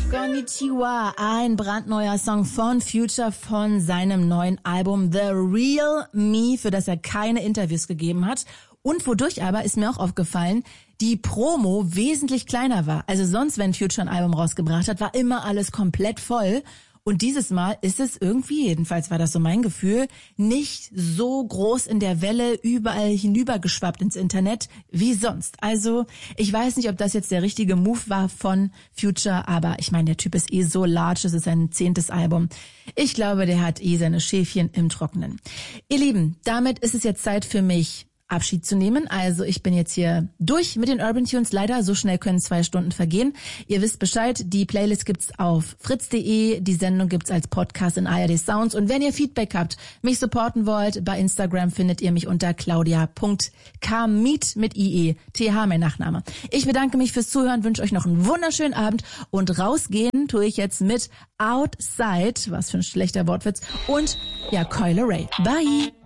Konnichiwa, ein brandneuer Song von Future von seinem neuen Album The Real Me, für das er keine Interviews gegeben hat. Und wodurch aber, ist mir auch aufgefallen, die Promo wesentlich kleiner war. Also sonst, wenn Future ein Album rausgebracht hat, war immer alles komplett voll. Und dieses Mal ist es irgendwie, jedenfalls war das so mein Gefühl, nicht so groß in der Welle überall hinübergeschwappt ins Internet wie sonst. Also ich weiß nicht, ob das jetzt der richtige Move war von Future, aber ich meine, der Typ ist so large, es ist sein 10. Album. Ich glaube, der hat seine Schäfchen im Trockenen. Ihr Lieben, damit ist es jetzt Zeit für mich, Abschied zu nehmen. Also ich bin jetzt hier durch mit den Urban Tunes. Leider, so schnell können 2 Stunden vergehen. Ihr wisst Bescheid, die Playlist gibt's auf fritz.de, die Sendung gibt's als Podcast in ARD Sounds. Und wenn ihr Feedback habt, mich supporten wollt, bei Instagram findet ihr mich unter claudia.kmiet mit IE, TH mein Nachname. Ich bedanke mich fürs Zuhören, wünsche euch noch einen wunderschönen Abend und rausgehen tue ich jetzt mit Outside, was für ein schlechter Wortwitz, und ja, Coil Ray. Bye!